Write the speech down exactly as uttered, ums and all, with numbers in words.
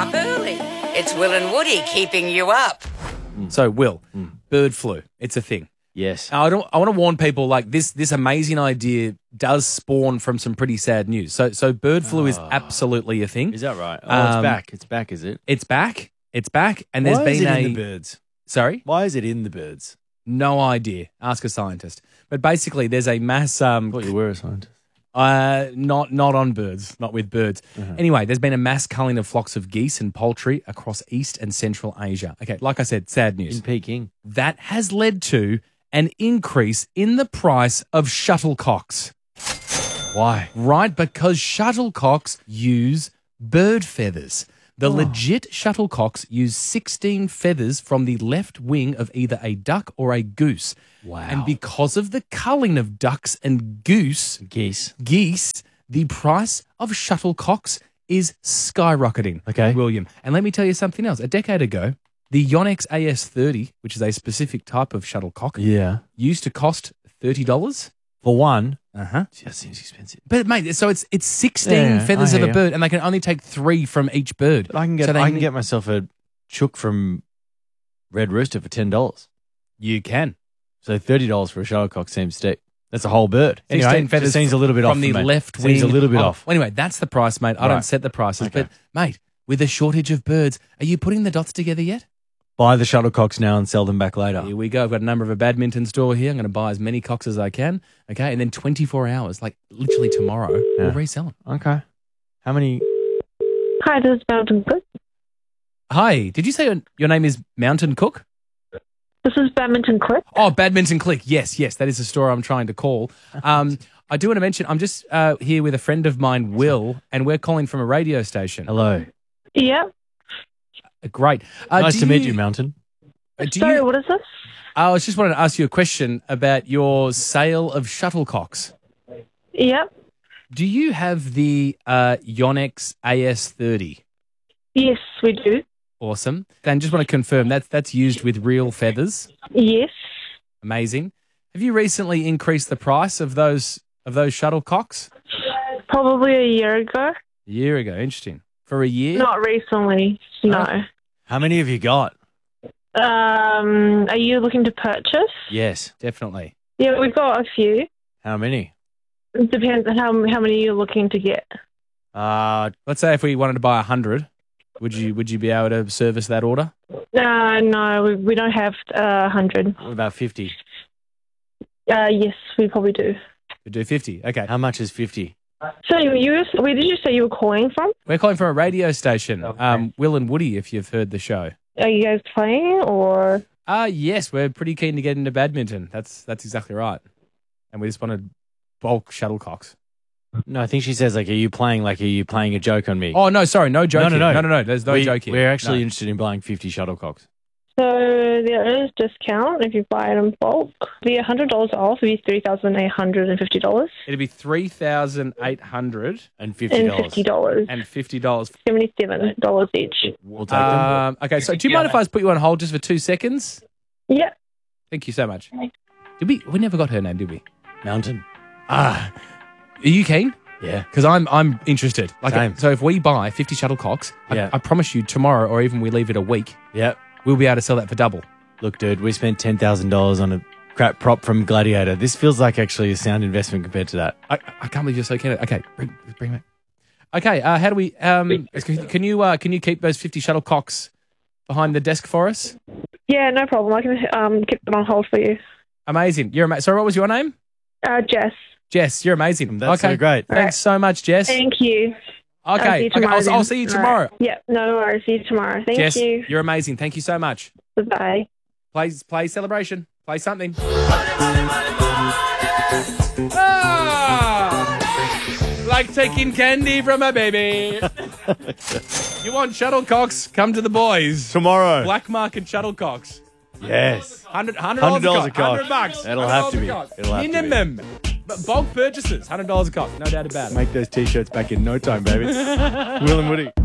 up early. It's Will and Woody keeping you up. So, Will, mm. bird flu, it's a thing. Yes. Now, I don't. I want to warn people, like, this This amazing idea does spawn from some pretty sad news. So, so bird flu oh. is absolutely a thing. Is that right? Oh, um, it's back. It's back, is it? It's back. It's back. And there's Why been is it a... in the birds? Sorry? Why is it in the birds? No idea. Ask a scientist. But basically, there's a mass... Um, I thought you were a scientist. Uh, not not on birds, not with birds. Uh-huh. Anyway, there's been a mass culling of flocks of geese and poultry across East and Central Asia. Okay, like I said, sad news. In Peking. That has led to an increase in the price of shuttlecocks. Why? Right, because shuttlecocks use bird feathers. The oh. legit shuttlecocks use sixteen feathers from the left wing of either a duck or a goose. Wow. And because of the culling of ducks and goose, geese, geese, the price of shuttlecocks is skyrocketing. Okay. William. And let me tell you something else. A decade ago, the Yonex A S thirty, which is a specific type of shuttlecock, yeah. used to cost thirty dollars. For one? Uh-huh. Gee, that seems expensive. But, mate, so it's it's sixteen yeah, feathers of a you. bird, and they can only take three from each bird. But I can get so I can need, get myself a chook from Red Rooster for ten dollars. You can. So thirty dollars for a shuttlecock seems steep. That's a whole bird. sixteen anyway, feathers seems a little bit from off the me. left seems wing. Seems a little bit oh, off. Anyway, that's the price, mate. I right. don't set the prices. Okay. But, mate, with a shortage of birds, are you putting the dots together yet? Buy the shuttlecocks now and sell them back later. Here we go. I've got a number of a badminton store here. I'm going to buy as many cocks as I can. Okay. And then twenty-four hours, like literally tomorrow, yeah. we'll resell them. Okay. How many? Hi, this is Mountain Cook. Hi. Did you say your, your name is Mountain Cook? This is Badminton Click. Oh, Badminton Click. Yes, yes. That is the store I'm trying to call. Um, I do want to mention, I'm just uh, here with a friend of mine, Will, and we're calling from a radio station. Hello. Yep. Uh, great. Uh, nice to meet you, Mountain. Uh, do Sorry, you, what is this? I was just wanting to ask you a question about your sale of shuttlecocks. Yep. Do you have the uh, Yonex A S thirty? Yes, we do. Awesome. And just want to confirm that's that's used with real feathers. Yes. Amazing. Have you recently increased the price of those of those shuttlecocks? Probably a year ago. A year ago. Interesting. For a year? Not recently. No. Oh. How many have you got? Um, are you looking to purchase? Yes. Definitely. Yeah, we've got a few. How many? It depends on how how many you're looking to get. Uh, Let's say if we wanted to buy a hundred, would you would you be able to service that order? Uh, no, we, we don't have a uh, hundred. what about fifty? Uh, yes, we probably do. We do fifty. Okay. How much is fifty? So you, where did you say you were calling from? We're calling from a radio station. Um, Will and Woody, if you've heard the show. Are you guys playing or? Uh yes, we're pretty keen to get into badminton. That's that's exactly right. And we just wanted bulk shuttlecocks. No, I think she says, like, are you playing, like, are you playing a joke on me? Oh, no, sorry, no joking. no, no. no, no, no there's no we, joke here. We're actually No. interested in buying fifty shuttlecocks. So there is discount if you buy it in bulk. The one hundred dollars off would be three thousand eight hundred fifty dollars. It'd be three thousand eight hundred And fifty And dollars. fifty dollars. and fifty dollars. seventy-seven dollars each. We'll take them. Um, okay, so do you mind if I just put you on hold just for two seconds? Yeah. Thank you so much. Did we? We never got her name, did we? Mountain. Ah, are you keen? Yeah. Because I'm I'm interested. Like, Same. so if we buy fifty shuttlecocks, Yeah. I, I promise you tomorrow, or even we leave it a week, Yep. we'll be able to sell that for double. Look, dude, we spent ten thousand dollars on a crap prop from Gladiator. This feels like actually a sound investment compared to that. I, I can't believe you're so keen. Okay, bring bring it. Okay, uh, how do we? Um, can, can you uh, can you keep those fifty shuttlecocks behind the desk for us? Yeah, no problem. I can um keep them on hold for you. Amazing. You're amazing. Sorry, what was your name? Uh, Jess. Jess, you're amazing. That's okay, so great. Thanks Right. so much, Jess. Thank you. I'll see Okay, you okay tomorrow I'll, I'll then. see you All tomorrow. right. Yeah, no worries. See you tomorrow. Thank Jess, you. you're amazing. Thank you so much. Bye. Play, play celebration. Play something. Ah! Like taking candy from a baby. You want shuttlecocks? Come to the boys. Tomorrow. Black market shuttlecocks. Yes. Hundred hundred Hundred dollars dollars a a cock. cock. Hundred bucks. It'll one hundred have to dollars be. a cock. It'll have to be. Minimum. But bulk purchases. Hundred dollars a cock. No doubt about it. Make those t-shirts back in no time, baby. Will and Woody.